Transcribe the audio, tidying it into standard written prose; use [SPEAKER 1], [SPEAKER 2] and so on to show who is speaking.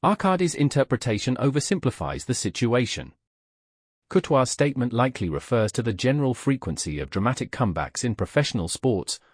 [SPEAKER 1] Arcadi's interpretation oversimplifies the situation. Courtois' statement likely refers to the general frequency of dramatic comebacks in professional sports,